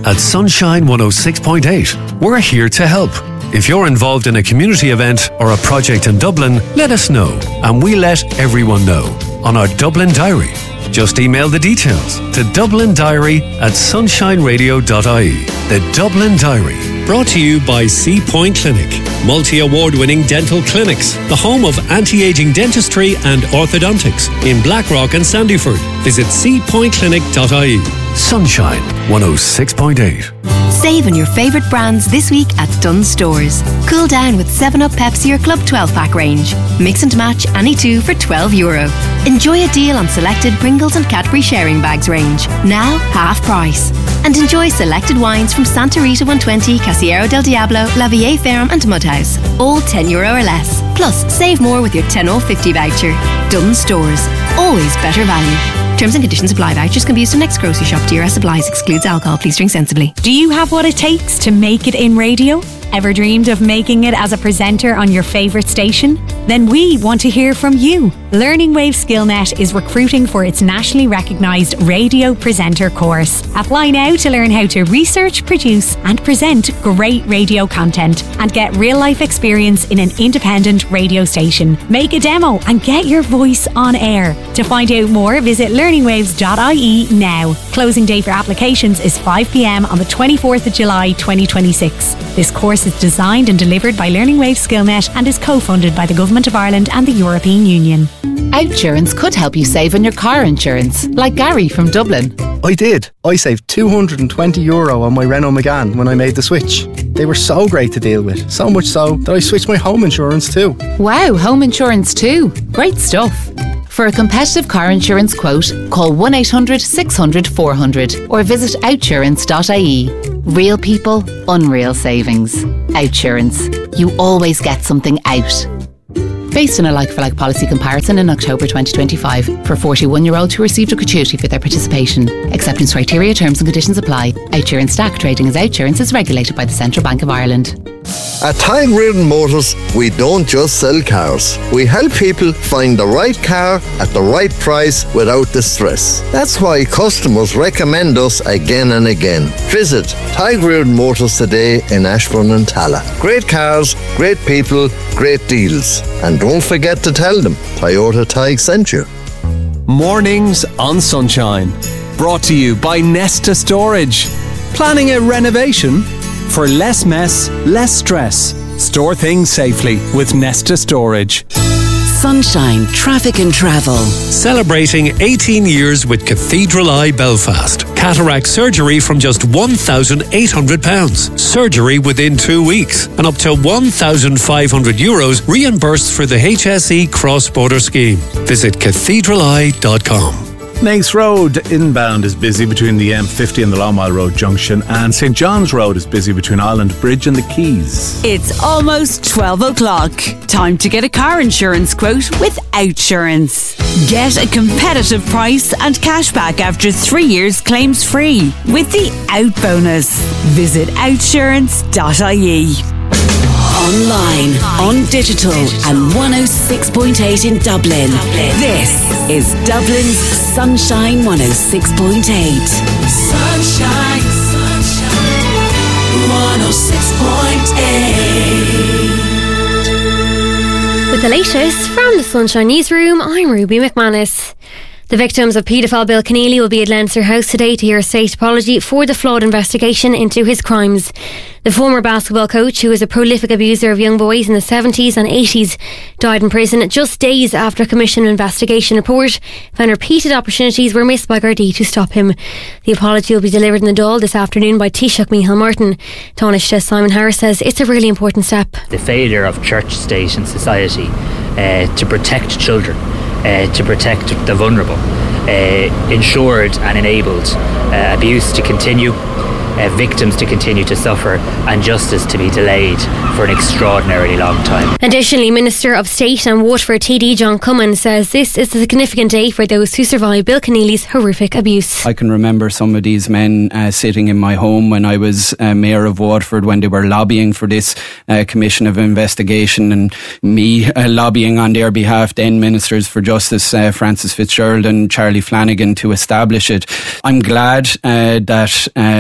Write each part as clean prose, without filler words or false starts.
at Sunshine 106.8. We're here to help. If you're involved in a community event or a project in Dublin, let us know, and we let everyone know on our Dublin Diary. Just email the details to dublindiary@sunshineradio.ie. The Dublin Diary. Brought to you by Sea Point Clinic, multi-award-winning dental clinics, the home of anti-aging dentistry and orthodontics in Blackrock and Sandyford. Visit seapointclinic.ie. Sunshine 106.8. Save on your favourite brands this week at Dunnes Stores. Cool down with 7up Pepsi or Club 12-pack range. Mix and match any two for €12. Enjoy a deal on selected Pringles and Cadbury sharing bags range. Now half price. And enjoy selected wines from Santa Rita 120, Casillero del Diablo, La Vie Ferme and Mudhouse. All €10 or less. Plus, save more with your 10/50 voucher. Dunnes Stores. Always better value. Terms and conditions apply. Vouchers can be used in next grocery shop. DRS supplies. Excludes alcohol. Please drink sensibly. Do you have what it takes to make it in radio? Ever dreamed of making it as a presenter on your favourite station? Then we want to hear from you. Learning Wave SkillNet is recruiting for its nationally recognised radio presenter course. Apply now to learn how to research, produce and present great radio content and get real life experience in an independent radio station. Make a demo and get your voice on air. To find out more, visit learningwaves.ie now. Closing day for applications is 5 p.m. on the 24th of July 2026. This course is designed and delivered by Learning Wave SkillNet and is co-funded by the Government of Ireland and the European Union. Outsurance could help you save on your car insurance, like Gary from Dublin. I did. I saved €220 on my Renault Megane when I made the switch. They were so great to deal with, so much so that I switched my home insurance too. Wow, home insurance too. Great stuff. For a competitive car insurance quote, call 1-800-600-400 or visit outsurance.ie. Real people, unreal savings. Outsurance. You always get something out. Based on a like-for-like policy comparison in October 2025 for 41-year-olds who received a gratuity for their participation. Acceptance criteria, terms and conditions apply. Outsurance Stack trading as Outsurance is regulated by the Central Bank of Ireland. At Tadhg Reardon Motors, we don't just sell cars. We help people find the right car at the right price without the stress. That's why customers recommend us again and again. Visit Tadhg Reardon Motors today in Ashbourne and Tala. Great cars, great people, great deals. And don't forget to tell them Toyota Tadhg sent you. Mornings on Sunshine. Brought to you by Nesta Storage. Planning a renovation? For less mess, less stress. Store things safely with Nesta Storage. Sunshine Traffic and Travel. Celebrating 18 years with Cathedral Eye Belfast. Cataract surgery from just £1,800. Surgery within 2 weeks. And up to €1,500 reimbursed for the HSE cross-border scheme. Visit cathedraleye.com. Naas Road inbound is busy between the M50 and the Long Mile Road junction, and St John's Road is busy between Island Bridge and the Quays. It's almost 12 o'clock. Time to get a car insurance quote with Outsurance. Get a competitive price and cashback after 3 years claims free with the Out Bonus. Visit outsurance.ie. Online, on digital and 106.8 in Dublin. This is Dublin's Sunshine 106.8. Sunshine, sunshine, 106.8. With the latest from the Sunshine Newsroom, I'm Ruby McManus. The victims of paedophile Bill Keneally will be at Leinster House today to hear a state apology for the flawed investigation into his crimes. The former basketball coach, who was a prolific abuser of young boys in the 70s and 80s, died in prison just days after a Commission investigation report found repeated opportunities were missed by Gardaí to stop him. The apology will be delivered in the Dáil this afternoon by Taoiseach Micheál Martin. Taoiseach Simon Harris says it's a really important step. The failure of church, state and society to protect children, to protect the vulnerable, ensured and enabled abuse to continue, victims to continue to suffer and justice to be delayed for an extraordinarily long time. Additionally, Minister of State and Waterford TD John Cummin says this is a significant day for those who survived Bill Keneally's horrific abuse. I can remember some of these men sitting in my home when I was Mayor of Waterford when they were lobbying for this Commission of Investigation, and me lobbying on their behalf, then Ministers for Justice Francis Fitzgerald and Charlie Flanagan, to establish it. I'm glad that the Commission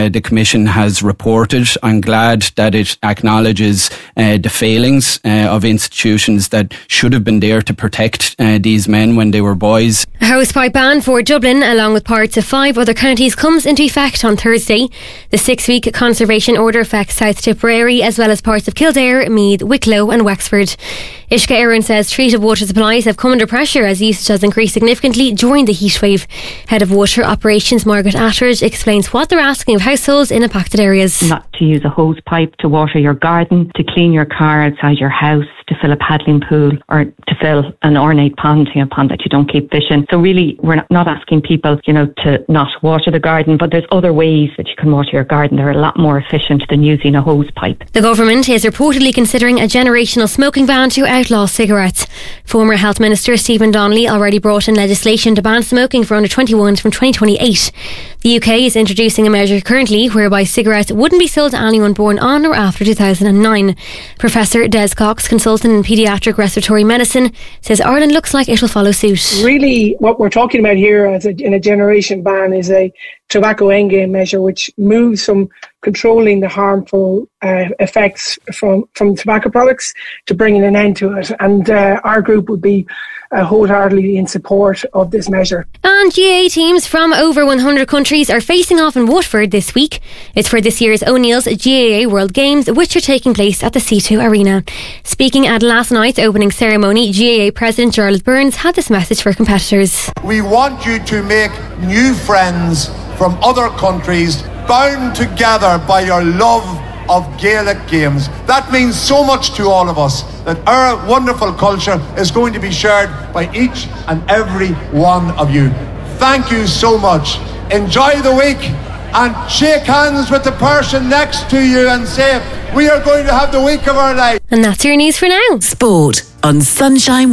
Commission has reported. I'm glad that it acknowledges the failings of institutions that should have been there to protect these men when they were boys. A hosepipe ban for Dublin, along with parts of 5 other counties, comes into effect on Thursday. The 6-week conservation order affects South Tipperary as well as parts of Kildare, Meath, Wicklow and Wexford. Ishka Aaron says treated water supplies have come under pressure as usage has increased significantly during the heatwave. Head of Water Operations Margaret Attridge explains what they're asking of households in impacted areas. Not to use a hose pipe to water your garden, to clean your car outside your house, to fill a paddling pool, or to fill an ornate pond, a pond that you don't keep fish in. So really, we're not asking people, to not water the garden, but there's other ways that you can water your garden. They're a lot more efficient than using a hose pipe. The government is reportedly considering a generational smoking ban to outlaw cigarettes. Former Health Minister Stephen Donnelly already brought in legislation to ban smoking for under 21s from 2028. The UK is introducing a measure currently whereby cigarettes wouldn't be sold to anyone born on or after 2009. Professor Des Cox, consultant in paediatric respiratory medicine, says Ireland looks like it will follow suit. Really, what we're talking about here in a generation ban is a tobacco endgame measure which moves from controlling the harmful effects from tobacco products to bringing an end to it. And our group would be wholeheartedly in support of this measure. And GAA teams from over 100 countries are facing off in Waterford this week. It's for this year's O'Neill's GAA World Games, which are taking place at the C2 Arena. Speaking at last night's opening ceremony, GAA President Gerald Burns had this message for competitors. We want you to make new friends from other countries, bound together by your love of Gaelic games. That means so much to all of us, that our wonderful culture is going to be shared by each and every one of you. Thank you so much. Enjoy the week and shake hands with the person next to you and say, we are going to have the week of our life. And that's your news for now. Sport on Sunshine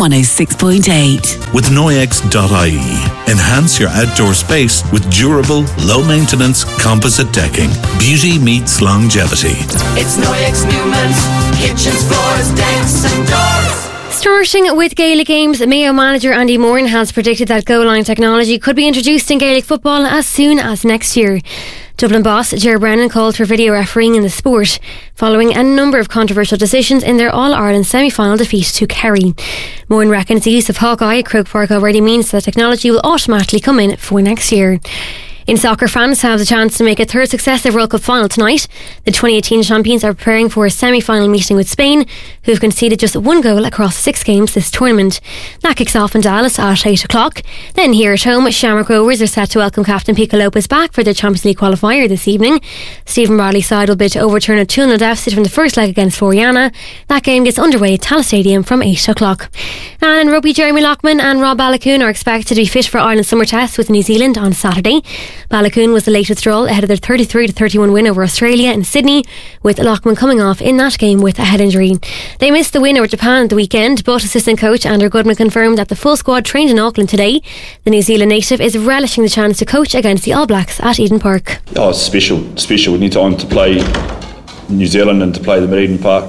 106.8. With Noyex.ie, enhance your outdoor space with durable, low-maintenance composite decking. Beauty meets longevity. It's Noyex Newman's kitchens, floors, decks and doors. Starting with Gaelic games, Mayo manager Andy Moran has predicted that goal line technology could be introduced in Gaelic football as soon as next year. Dublin boss Ger Brennan called for video refereeing in the sport following a number of controversial decisions in their All-Ireland semi-final defeat to Kerry. Moran reckons the use of Hawkeye at Croke Park already means that technology will automatically come in for next year. In soccer, France have the chance to make a third successive World Cup final tonight. The 2018 champions are preparing for a semi-final meeting with Spain, who have conceded just 1 goal across 6 games this tournament. That kicks off in Dallas at 8 o'clock. Then here at home, Shamrock Rovers are set to welcome captain Pico Lopez back for their Champions League qualifier this evening. Stephen Bradley's side will bid to overturn a 2-0 deficit from the first leg against Floriana. That game gets underway at Tallaght Stadium from 8 o'clock. And in rugby, Jeremy Loughman and Rob Ballacoon are expected to be fit for Ireland's summer test with New Zealand on Saturday. Ballacoon was the late withdrawal ahead of their 33-31 win over Australia in Sydney, with Loughman coming off in that game with a head injury. They missed the win over Japan at the weekend, but assistant coach Andrew Goodman confirmed that the full squad trained in Auckland today. The New Zealand native is relishing the chance to coach against the All Blacks at Eden Park. Oh, it's special. We need time to play New Zealand and to play them at Eden Park.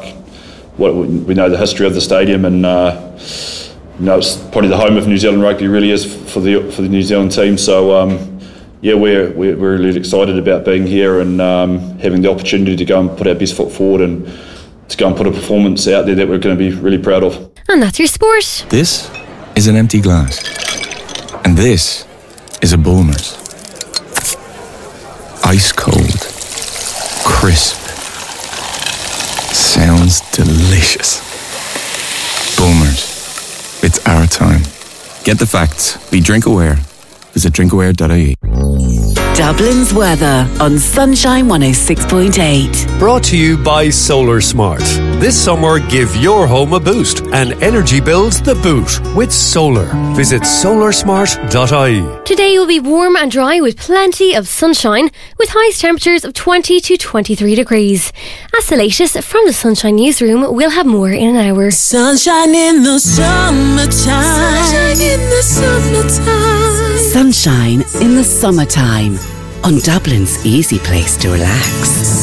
We know the history of the stadium, and it's probably the home of New Zealand rugby. Really is for the New Zealand team. So we're really excited about being here and having the opportunity to go and put our best foot forward and to go and put a performance out there that we're going to be really proud of. And that's your sport. This is an empty glass, and this is a Bulmers. Ice cold, crisp, sounds delicious. Bulmers, it's our time. Get the facts. Be drink aware. Visit drinkaware.ie. Dublin's weather on Sunshine 106.8. Brought to you by Solar Smart. This summer, give your home a boost and energy bills the boot with solar. Visit solarsmart.ie. Today will be warm and dry with plenty of sunshine, with highest temperatures of 20 to 23 degrees. As the latest from the Sunshine Newsroom, we'll have more in an hour. Sunshine in the summertime. Sunshine in the summertime. Sunshine in the summertime on Dublin's easy place to relax.